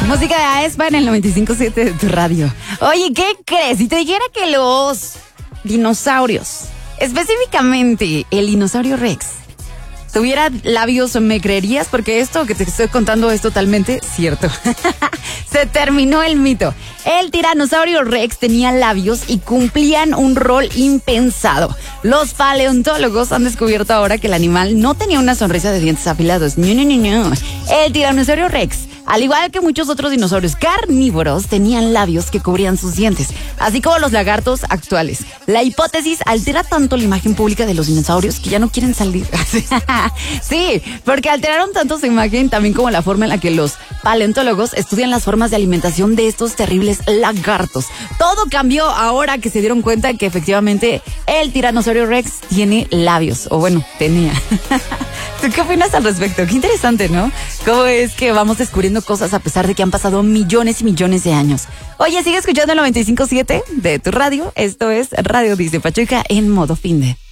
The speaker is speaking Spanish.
Música de Aespa en el 95.7 de tu radio. Oye, ¿qué crees? Si te dijera que los dinosaurios, específicamente el dinosaurio Rex, tuviera labios, ¿me creerías? Porque esto que te estoy contando es totalmente cierto. Se terminó el mito. El tiranosaurio Rex tenía labios y cumplían un rol impensado. Los paleontólogos han descubierto ahora que el animal no tenía una sonrisa de dientes afilados. No. El tiranosaurio Rex, al igual que muchos otros dinosaurios carnívoros, tenían labios que cubrían sus dientes, así como los lagartos actuales. La hipótesis altera tanto la imagen pública de los dinosaurios que ya no quieren salir. Sí, porque alteraron tanto su imagen, también como la forma en la que los paleontólogos estudian las formas de alimentación de estos terribles lagartos. Todo cambió ahora que se dieron cuenta que efectivamente el tiranosaurio Rex tiene labios, o bueno, tenía. ¿Tú qué opinas al respecto? Qué interesante, ¿no? Cómo es que vamos descubriendo cosas a pesar de que han pasado millones y millones de años. Oye, sigue escuchando el 95.7 de tu radio. Esto es Radio Disney Pachuca en modo finde.